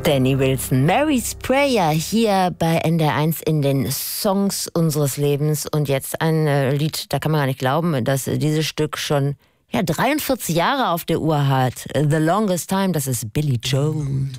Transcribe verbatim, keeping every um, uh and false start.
Danny Wilson, Mary's Prayer hier bei N D R eins in den Songs unseres Lebens. Und jetzt ein äh, Lied, da kann man gar nicht glauben, dass dieses Stück schon ja, dreiundvierzig Jahre auf der Uhr hat. The Longest Time, das ist Billy Joel.